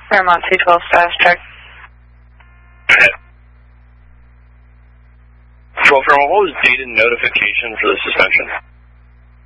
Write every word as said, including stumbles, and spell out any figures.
Paramount two twelve status check. twelve Paramount, what was dated notification for the suspension?